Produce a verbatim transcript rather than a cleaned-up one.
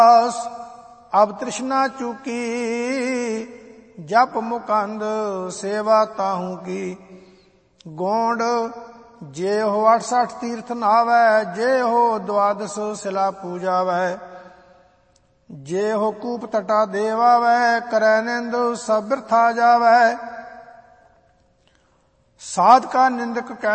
ਅਬ ਤ੍ਰਿਸ਼ਨਾ ਚੂਕੀ ਜਪ ਮੁਕੰਦ ਸੇਵਾ ਤਾਹੂ ਕੀ। ਗੋਂਡ ਜੇ ਹੋ ਅਠ ਸਠ ਤੀਰਥ ਨਾਵੈ, ਜੇ ਹੋ ਦਵਾਦਸ ਸਿਲਾ ਪੂਜਾਵੈ। ਜੇ ਹੋ ਕੂਪ ਤਟਾ ਦੇਵਾਵੈ, ਕਰੈ ਨਿੰਦ ਸਭ ਬਿਰਥਾ ਜਾਵੈ। ਸਾਧ ਕਾ ਨਿੰਦਕ